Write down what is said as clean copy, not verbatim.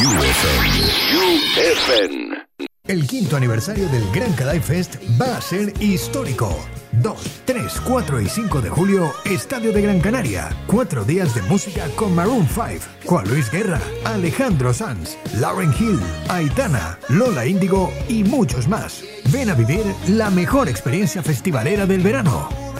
UFM. El 5º aniversario del Gran Canal Fest va a ser histórico. 2, 3, 4 y 5 de julio, Estadio de Gran Canaria. 4 días de música con Maroon 5, Juan Luis Guerra, Alejandro Sanz, Lauryn Hill, Aitana, Lola Índigo y muchos más. Ven a vivir la mejor experiencia festivalera del verano.